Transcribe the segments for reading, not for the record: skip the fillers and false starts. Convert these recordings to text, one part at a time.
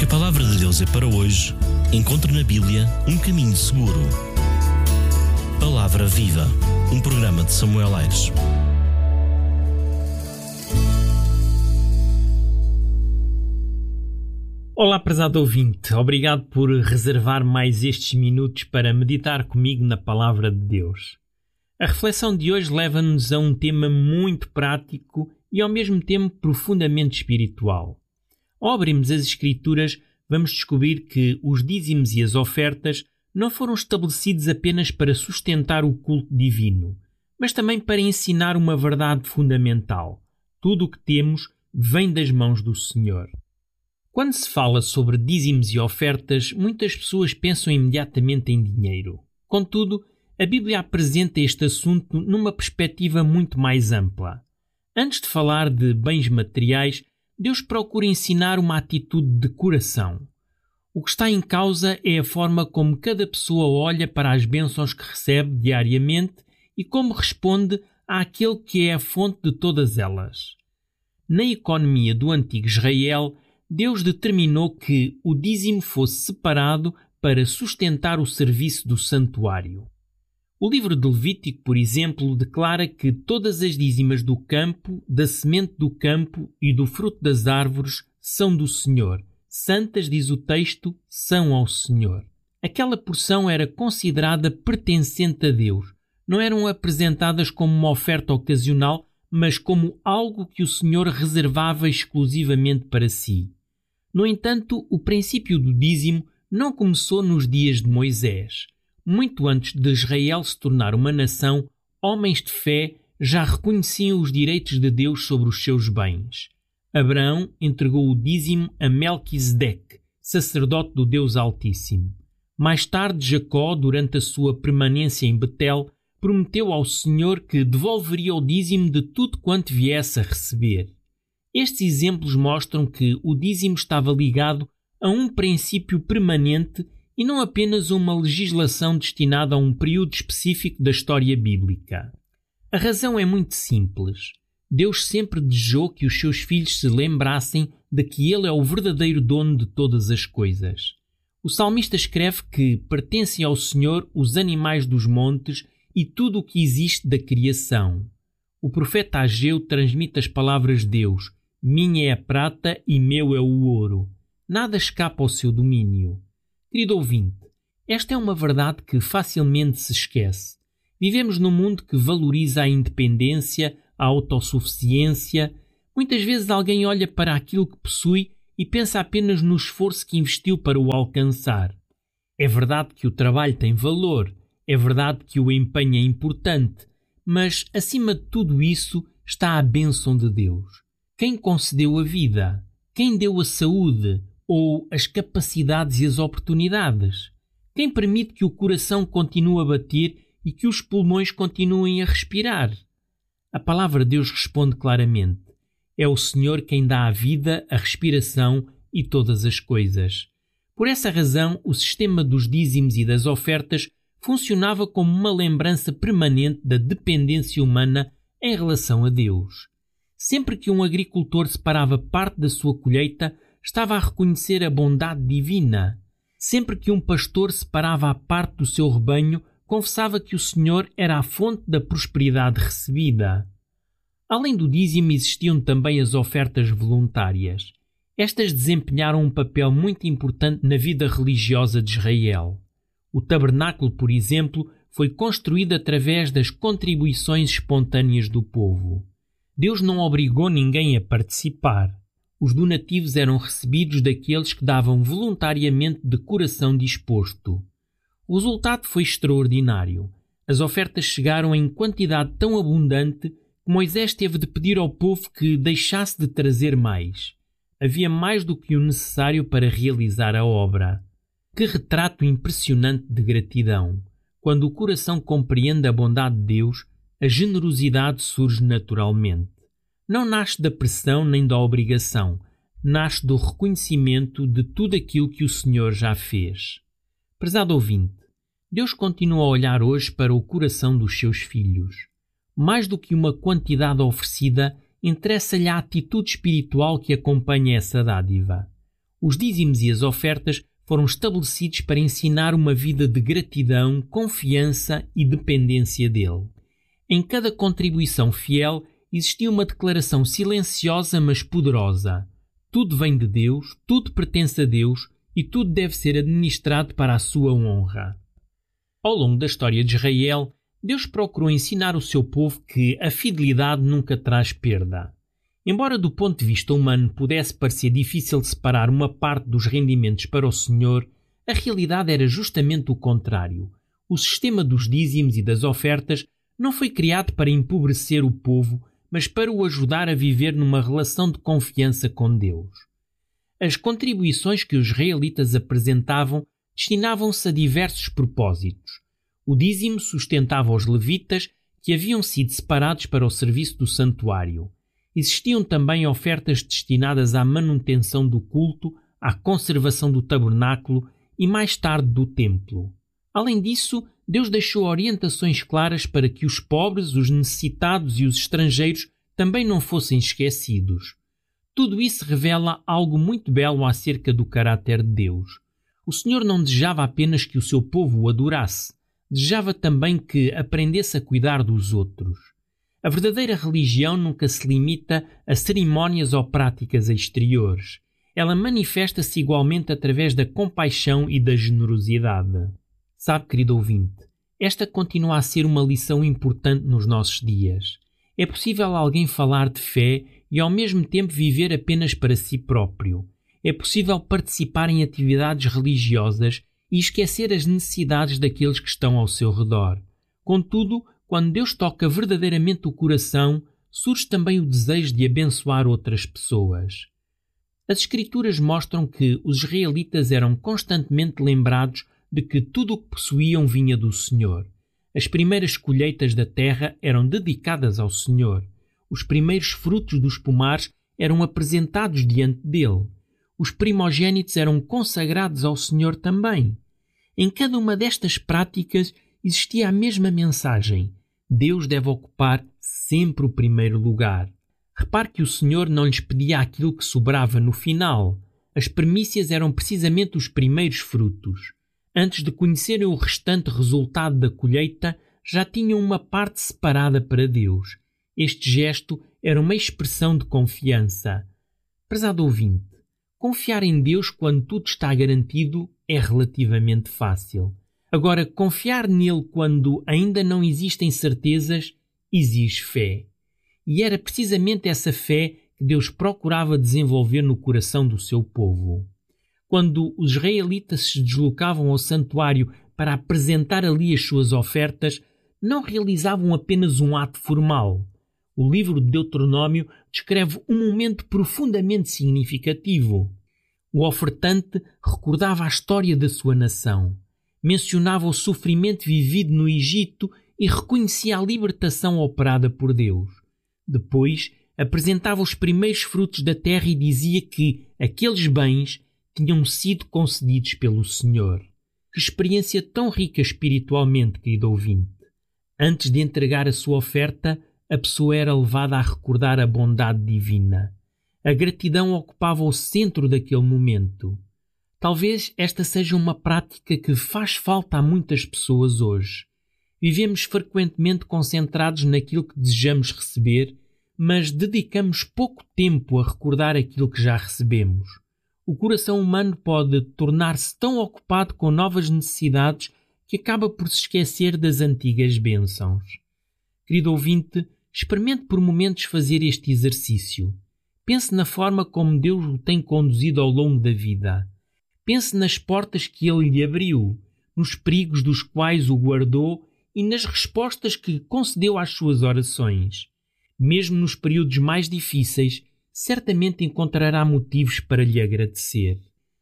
que a palavra de Deus é para hoje, encontre na Bíblia um caminho seguro. Palavra Viva, um programa de Samuel Aires. Olá, prezado ouvinte. Obrigado por reservar mais estes minutos para meditar comigo na Palavra de Deus. A reflexão de hoje leva-nos a um tema muito prático e ao mesmo tempo profundamente espiritual. Ao abrirmos as Escrituras, vamos descobrir que os dízimos e as ofertas não foram estabelecidos apenas para sustentar o culto divino, mas também para ensinar uma verdade fundamental. Tudo o que temos vem das mãos do Senhor. Quando se fala sobre dízimos e ofertas, muitas pessoas pensam imediatamente em dinheiro. Contudo, a Bíblia apresenta este assunto numa perspectiva muito mais ampla. Antes de falar de bens materiais, Deus procura ensinar uma atitude de coração. O que está em causa é a forma como cada pessoa olha para as bênçãos que recebe diariamente e como responde àquele que é a fonte de todas elas. Na economia do antigo Israel, Deus determinou que o dízimo fosse separado para sustentar o serviço do santuário. O livro de Levítico, por exemplo, declara que todas as dízimas do campo, da semente do campo e do fruto das árvores são do Senhor. Santas, diz o texto, são ao Senhor. Aquela porção era considerada pertencente a Deus. Não eram apresentadas como uma oferta ocasional, mas como algo que o Senhor reservava exclusivamente para si. No entanto, o princípio do dízimo não começou nos dias de Moisés. Muito antes de Israel se tornar uma nação, homens de fé já reconheciam os direitos de Deus sobre os seus bens. Abraão entregou o dízimo a Melquisedeque, sacerdote do Deus Altíssimo. Mais tarde, Jacó, durante a sua permanência em Betel, prometeu ao Senhor que devolveria o dízimo de tudo quanto viesse a receber. Estes exemplos mostram que o dízimo estava ligado a um princípio permanente e não apenas uma legislação destinada a um período específico da história bíblica. A razão é muito simples. Deus sempre desejou que os seus filhos se lembrassem de que Ele é o verdadeiro dono de todas as coisas. O salmista escreve que pertencem ao Senhor os animais dos montes e tudo o que existe da criação. O profeta Ageu transmite as palavras de Deus: minha é a prata e meu é o ouro. Nada escapa ao seu domínio. Querido ouvinte, esta é uma verdade que facilmente se esquece. Vivemos num mundo que valoriza a independência, a autossuficiência. Muitas vezes alguém olha para aquilo que possui e pensa apenas no esforço que investiu para o alcançar. É verdade que o trabalho tem valor, é verdade que o empenho é importante, mas acima de tudo isso está a bênção de Deus. Quem concedeu a vida? Quem deu a saúde ou as capacidades e as oportunidades? Quem permite que o coração continue a bater e que os pulmões continuem a respirar? A palavra de Deus responde claramente: é o Senhor quem dá a vida, a respiração e todas as coisas. Por essa razão, o sistema dos dízimos e das ofertas funcionava como uma lembrança permanente da dependência humana em relação a Deus. Sempre que um agricultor separava parte da sua colheita, estava a reconhecer a bondade divina. Sempre que um pastor separava a parte do seu rebanho, confessava que o Senhor era a fonte da prosperidade recebida. Além do dízimo, existiam também as ofertas voluntárias. Estas desempenharam um papel muito importante na vida religiosa de Israel. O tabernáculo, por exemplo, foi construído através das contribuições espontâneas do povo. Deus não obrigou ninguém a participar. Os donativos eram recebidos daqueles que davam voluntariamente de coração disposto. O resultado foi extraordinário. As ofertas chegaram em quantidade tão abundante que Moisés teve de pedir ao povo que deixasse de trazer mais. Havia mais do que o necessário para realizar a obra. Que retrato impressionante de gratidão! Quando o coração compreende a bondade de Deus, a generosidade surge naturalmente. Não nasce da pressão nem da obrigação, nasce do reconhecimento de tudo aquilo que o Senhor já fez. Prezado ouvinte, Deus continua a olhar hoje para o coração dos seus filhos. Mais do que uma quantidade oferecida, interessa-lhe a atitude espiritual que acompanha essa dádiva. Os dízimos e as ofertas foram estabelecidos para ensinar uma vida de gratidão, confiança e dependência dele. Em cada contribuição fiel existia uma declaração silenciosa mas poderosa. Tudo vem de Deus, tudo pertence a Deus e tudo deve ser administrado para a sua honra. Ao longo da história de Israel, Deus procurou ensinar o seu povo que a fidelidade nunca traz perda. Embora do ponto de vista humano pudesse parecer difícil separar uma parte dos rendimentos para o Senhor, a realidade era justamente o contrário. O sistema dos dízimos e das ofertas não foi criado para empobrecer o povo, mas para o ajudar a viver numa relação de confiança com Deus. As contribuições que os israelitas apresentavam destinavam-se a diversos propósitos. O dízimo sustentava os levitas, que haviam sido separados para o serviço do santuário. Existiam também ofertas destinadas à manutenção do culto, à conservação do tabernáculo e mais tarde do templo. Além disso, Deus deixou orientações claras para que os pobres, os necessitados e os estrangeiros também não fossem esquecidos. Tudo isso revela algo muito belo acerca do caráter de Deus. O Senhor não desejava apenas que o seu povo o adorasse, desejava também que aprendesse a cuidar dos outros. A verdadeira religião nunca se limita a cerimónias ou práticas exteriores. Ela manifesta-se igualmente através da compaixão e da generosidade. Sabe, querido ouvinte, esta continua a ser uma lição importante nos nossos dias. É possível alguém falar de fé e ao mesmo tempo viver apenas para si próprio. É possível participar em atividades religiosas e esquecer as necessidades daqueles que estão ao seu redor. Contudo, quando Deus toca verdadeiramente o coração, surge também o desejo de abençoar outras pessoas. As Escrituras mostram que os israelitas eram constantemente lembrados de que tudo o que possuíam vinha do Senhor. As primeiras colheitas da terra eram dedicadas ao Senhor. Os primeiros frutos dos pomares eram apresentados diante dele. Os primogênitos eram consagrados ao Senhor também. Em cada uma destas práticas existia a mesma mensagem. Deus deve ocupar sempre o primeiro lugar. Repare que o Senhor não lhes pedia aquilo que sobrava no final. As primícias eram precisamente os primeiros frutos. Antes de conhecerem o restante resultado da colheita, já tinham uma parte separada para Deus. Este gesto era uma expressão de confiança. Prezado ouvinte, confiar em Deus quando tudo está garantido é relativamente fácil. Agora, confiar nele quando ainda não existem certezas exige fé. E era precisamente essa fé que Deus procurava desenvolver no coração do seu povo. Quando os israelitas se deslocavam ao santuário para apresentar ali as suas ofertas, não realizavam apenas um ato formal. O livro de Deuteronômio descreve um momento profundamente significativo. O ofertante recordava a história da sua nação. Mencionava o sofrimento vivido no Egito e reconhecia a libertação operada por Deus. Depois, apresentava os primeiros frutos da terra e dizia que aqueles bens tinham sido concedidos pelo Senhor. Que experiência tão rica espiritualmente, querido ouvinte. Antes de entregar a sua oferta, a pessoa era levada a recordar a bondade divina. A gratidão ocupava o centro daquele momento. Talvez esta seja uma prática que faz falta a muitas pessoas hoje. Vivemos frequentemente concentrados naquilo que desejamos receber, mas dedicamos pouco tempo a recordar aquilo que já recebemos. O coração humano pode tornar-se tão ocupado com novas necessidades que acaba por se esquecer das antigas bênçãos. Querido ouvinte, experimente por momentos fazer este exercício. Pense na forma como Deus o tem conduzido ao longo da vida. Pense nas portas que Ele lhe abriu, nos perigos dos quais o guardou e nas respostas que concedeu às suas orações. Mesmo nos períodos mais difíceis, certamente encontrará motivos para lhe agradecer.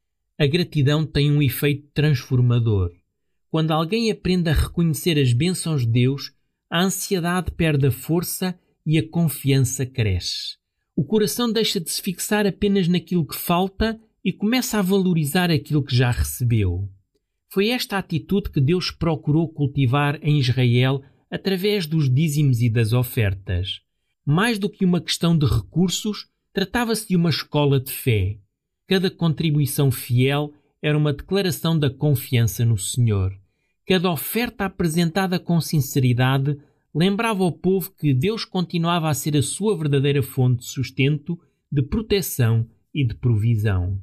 A gratidão tem um efeito transformador. Quando alguém aprende a reconhecer as bênçãos de Deus, a ansiedade perde a força e a confiança cresce. O coração deixa de se fixar apenas naquilo que falta e começa a valorizar aquilo que já recebeu. Foi esta atitude que Deus procurou cultivar em Israel através dos dízimos e das ofertas. Mais do que uma questão de recursos, tratava-se de uma escola de fé. Cada contribuição fiel era uma declaração da confiança no Senhor. Cada oferta apresentada com sinceridade lembrava ao povo que Deus continuava a ser a sua verdadeira fonte de sustento, de proteção e de provisão.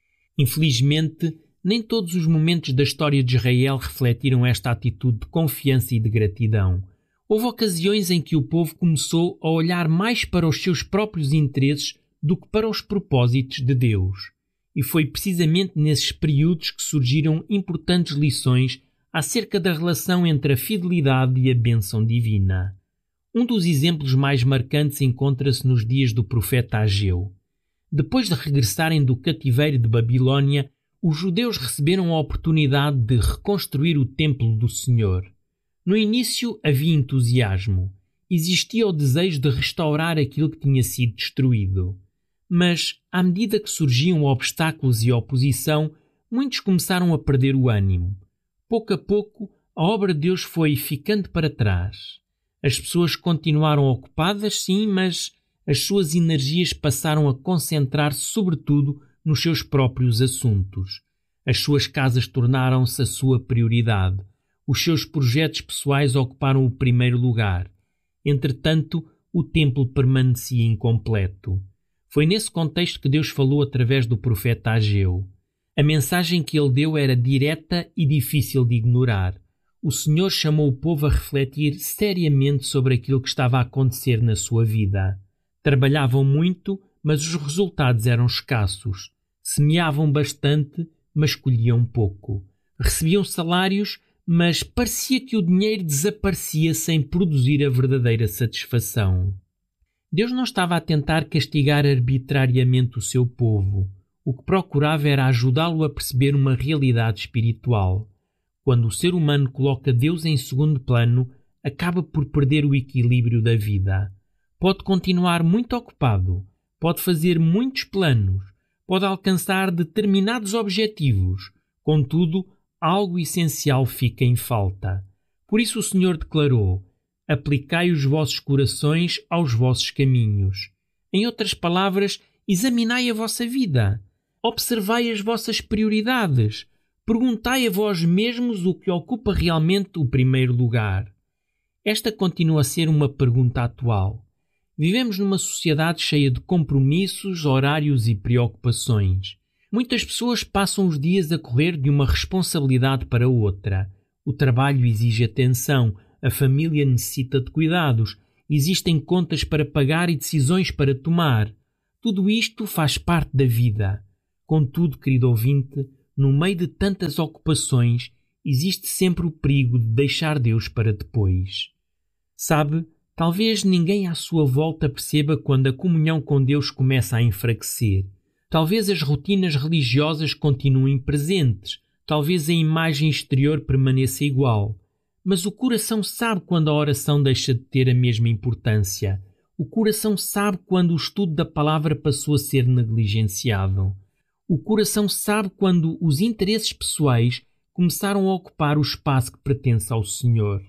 Infelizmente, nem todos os momentos da história de Israel refletiram esta atitude de confiança e de gratidão. Houve ocasiões em que o povo começou a olhar mais para os seus próprios interesses do que para os propósitos de Deus. E foi precisamente nesses períodos que surgiram importantes lições acerca da relação entre a fidelidade e a bênção divina. Um dos exemplos mais marcantes encontra-se nos dias do profeta Ageu. Depois de regressarem do cativeiro de Babilônia, os judeus receberam a oportunidade de reconstruir o templo do Senhor. No início havia entusiasmo. Existia o desejo de restaurar aquilo que tinha sido destruído. Mas, à medida que surgiam obstáculos e oposição, muitos começaram a perder o ânimo. Pouco a pouco, a obra de Deus foi ficando para trás. As pessoas continuaram ocupadas, sim, mas as suas energias passaram a concentrar-se sobretudo nos seus próprios assuntos. As suas casas tornaram-se a sua prioridade. Os seus projetos pessoais ocuparam o primeiro lugar. Entretanto, o templo permanecia incompleto. Foi nesse contexto que Deus falou através do profeta Ageu. A mensagem que ele deu era direta e difícil de ignorar. O Senhor chamou o povo a refletir seriamente sobre aquilo que estava a acontecer na sua vida. Trabalhavam muito, mas os resultados eram escassos. Semeavam bastante, mas colhiam pouco. Recebiam salários, mas parecia que o dinheiro desaparecia sem produzir a verdadeira satisfação. Deus não estava a tentar castigar arbitrariamente o seu povo. O que procurava era ajudá-lo a perceber uma realidade espiritual. Quando o ser humano coloca Deus em segundo plano, acaba por perder o equilíbrio da vida. Pode continuar muito ocupado, pode fazer muitos planos, pode alcançar determinados objetivos. Contudo, algo essencial fica em falta. Por isso o Senhor declarou: aplicai os vossos corações aos vossos caminhos. Em outras palavras, examinai a vossa vida. Observai as vossas prioridades. Perguntai a vós mesmos o que ocupa realmente o primeiro lugar. Esta continua a ser uma pergunta atual. Vivemos numa sociedade cheia de compromissos, horários e preocupações. Muitas pessoas passam os dias a correr de uma responsabilidade para outra. O trabalho exige atenção, a família necessita de cuidados, existem contas para pagar e decisões para tomar. Tudo isto faz parte da vida. Contudo, querido ouvinte, no meio de tantas ocupações, existe sempre o perigo de deixar Deus para depois. Sabe, talvez ninguém à sua volta perceba quando a comunhão com Deus começa a enfraquecer. Talvez as rotinas religiosas continuem presentes, talvez a imagem exterior permaneça igual. Mas o coração sabe quando a oração deixa de ter a mesma importância. O coração sabe quando o estudo da palavra passou a ser negligenciado. O coração sabe quando os interesses pessoais começaram a ocupar o espaço que pertence ao Senhor.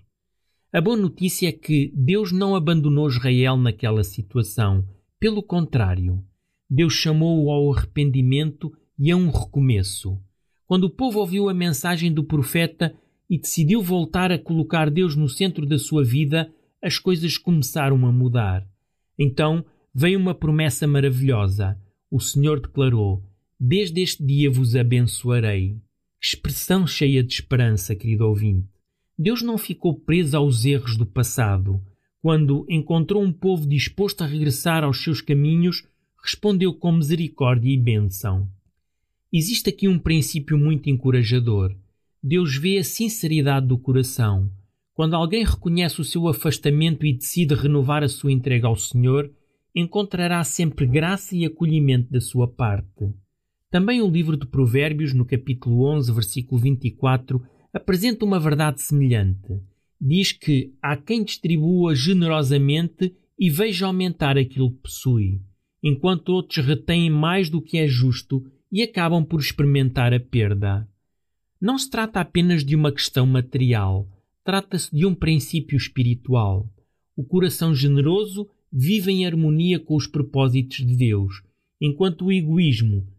A boa notícia é que Deus não abandonou Israel naquela situação. Pelo contrário, Deus chamou-o ao arrependimento e a um recomeço. Quando o povo ouviu a mensagem do profeta e decidiu voltar a colocar Deus no centro da sua vida, as coisas começaram a mudar. Então veio uma promessa maravilhosa. O Senhor declarou: desde este dia vos abençoarei. Expressão cheia de esperança, querido ouvinte. Deus não ficou preso aos erros do passado. Quando encontrou um povo disposto a regressar aos seus caminhos, respondeu com misericórdia e bênção. Existe aqui um princípio muito encorajador. Deus vê a sinceridade do coração. Quando alguém reconhece o seu afastamento e decide renovar a sua entrega ao Senhor, encontrará sempre graça e acolhimento da sua parte. Também o livro de Provérbios, no capítulo 11, versículo 24, apresenta uma verdade semelhante. Diz que há quem distribua generosamente e veja aumentar aquilo que possui, enquanto outros retêm mais do que é justo e acabam por experimentar a perda. Não se trata apenas de uma questão material, trata-se de um princípio espiritual. O coração generoso vive em harmonia com os propósitos de Deus, enquanto o egoísmo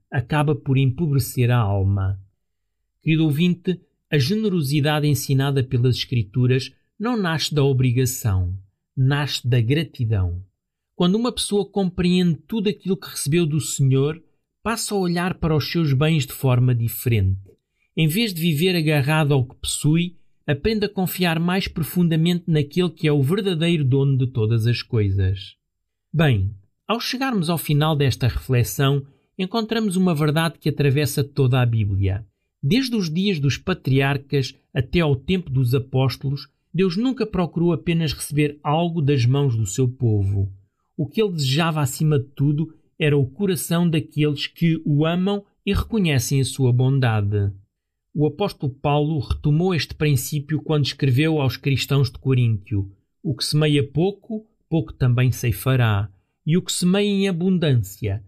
acaba por empobrecer a alma. Querido ouvinte, a generosidade ensinada pelas Escrituras não nasce da obrigação, nasce da gratidão. Quando uma pessoa compreende tudo aquilo que recebeu do Senhor, passa a olhar para os seus bens de forma diferente. Em vez de viver agarrado ao que possui, aprende a confiar mais profundamente naquele que é o verdadeiro dono de todas as coisas. Bem, ao chegarmos ao final desta reflexão, encontramos uma verdade que atravessa toda a Bíblia. Desde os dias dos patriarcas até ao tempo dos apóstolos, Deus nunca procurou apenas receber algo das mãos do seu povo. O que ele desejava acima de tudo era o coração daqueles que o amam e reconhecem a sua bondade. O apóstolo Paulo retomou este princípio quando escreveu aos cristãos de Coríntio: o que semeia pouco, pouco também ceifará, e o que semeia em abundância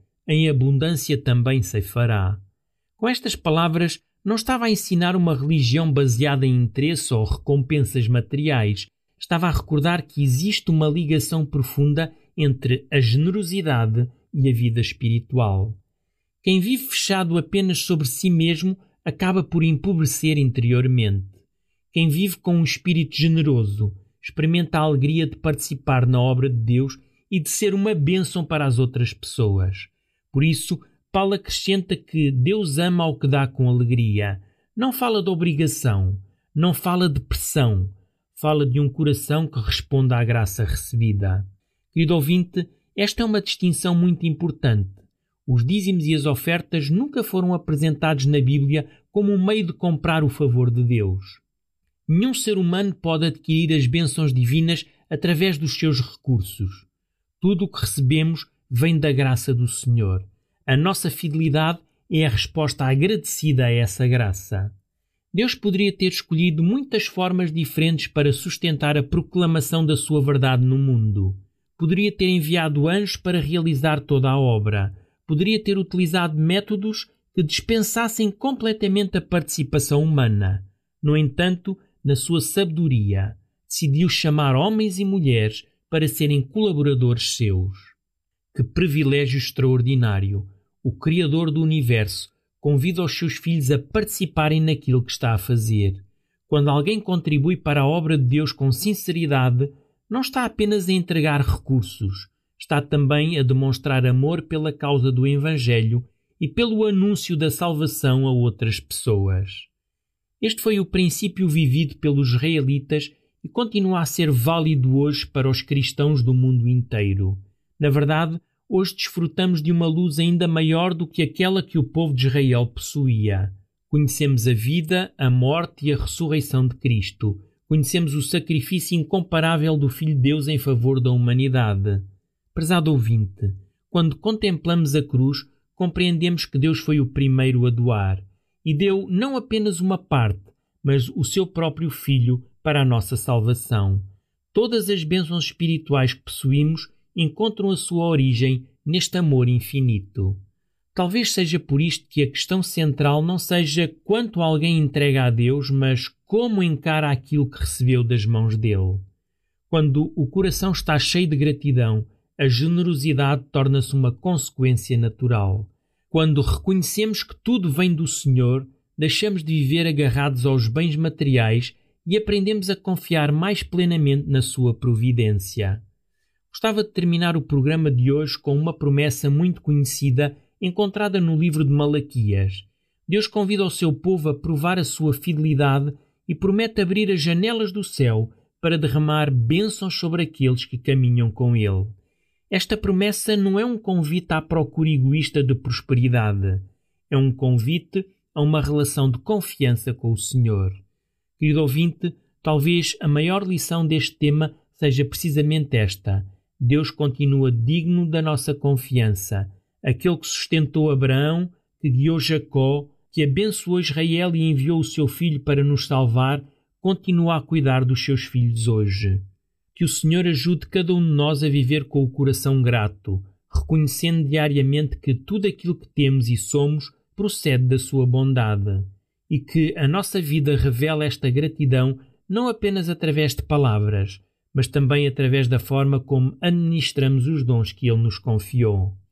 também ceifará. Com estas palavras, não estava a ensinar uma religião baseada em interesse ou recompensas materiais. Estava a recordar que existe uma ligação profunda entre a generosidade e a vida espiritual. Quem vive fechado apenas sobre si mesmo acaba por empobrecer interiormente. Quem vive com um espírito generoso experimenta a alegria de participar na obra de Deus e de ser uma bênção para as outras pessoas. Por isso, Paulo acrescenta que Deus ama ao que dá com alegria. Não fala de obrigação, não fala de pressão, fala de um coração que responde à graça recebida. Querido ouvinte, esta é uma distinção muito importante. Os dízimos e as ofertas nunca foram apresentados na Bíblia como um meio de comprar o favor de Deus. Nenhum ser humano pode adquirir as bênçãos divinas através dos seus recursos. Tudo o que recebemos vem da graça do Senhor. A nossa fidelidade é a resposta agradecida a essa graça. Deus poderia ter escolhido muitas formas diferentes para sustentar a proclamação da sua verdade no mundo. Poderia ter enviado anjos para realizar toda a obra. Poderia ter utilizado métodos que dispensassem completamente a participação humana. No entanto, na sua sabedoria, decidiu chamar homens e mulheres para serem colaboradores seus. Que privilégio extraordinário! O Criador do Universo convida os seus filhos a participarem naquilo que está a fazer. Quando alguém contribui para a obra de Deus com sinceridade, não está apenas a entregar recursos, está também a demonstrar amor pela causa do Evangelho e pelo anúncio da salvação a outras pessoas. Este foi o princípio vivido pelos israelitas e continua a ser válido hoje para os cristãos do mundo inteiro. Na verdade, hoje desfrutamos de uma luz ainda maior do que aquela que o povo de Israel possuía. Conhecemos a vida, a morte e a ressurreição de Cristo. Conhecemos o sacrifício incomparável do Filho de Deus em favor da humanidade. Prezado ouvinte, quando contemplamos a cruz, compreendemos que Deus foi o primeiro a doar e deu não apenas uma parte, mas o seu próprio Filho para a nossa salvação. Todas as bênçãos espirituais que possuímos encontram a sua origem neste amor infinito. Talvez seja por isto que a questão central não seja quanto alguém entrega a Deus, mas como encara aquilo que recebeu das mãos dele. Quando o coração está cheio de gratidão, a generosidade torna-se uma consequência natural. Quando reconhecemos que tudo vem do Senhor, deixamos de viver agarrados aos bens materiais e aprendemos a confiar mais plenamente na sua providência. Gostava de terminar o programa de hoje com uma promessa muito conhecida encontrada no livro de Malaquias. Deus convida o seu povo a provar a sua fidelidade e promete abrir as janelas do céu para derramar bênçãos sobre aqueles que caminham com ele. Esta promessa não é um convite à procura egoísta de prosperidade. É um convite a uma relação de confiança com o Senhor. Querido ouvinte, talvez a maior lição deste tema seja precisamente esta. Deus continua digno da nossa confiança. Aquele que sustentou Abraão, que guiou Jacó, que abençoou Israel e enviou o seu filho para nos salvar, continua a cuidar dos seus filhos hoje. Que o Senhor ajude cada um de nós a viver com o coração grato, reconhecendo diariamente que tudo aquilo que temos e somos procede da sua bondade, e que a nossa vida revela esta gratidão não apenas através de palavras, mas também através da forma como administramos os dons que Ele nos confiou.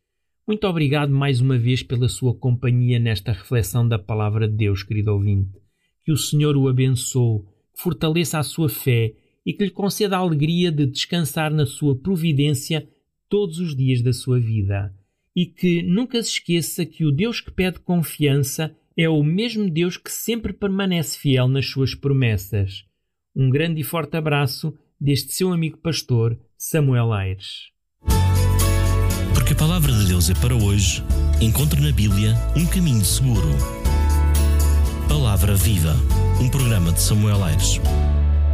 Muito obrigado mais uma vez pela sua companhia nesta reflexão da Palavra de Deus, querido ouvinte. Que o Senhor o abençoe, que fortaleça a sua fé e que lhe conceda a alegria de descansar na sua providência todos os dias da sua vida. E que nunca se esqueça que o Deus que pede confiança é o mesmo Deus que sempre permanece fiel nas suas promessas. Um grande e forte abraço deste seu amigo pastor, Samuel Aires. Porque a palavra de Deus é para hoje, encontre na Bíblia um caminho seguro. Palavra Viva, um programa de Samuel Aires.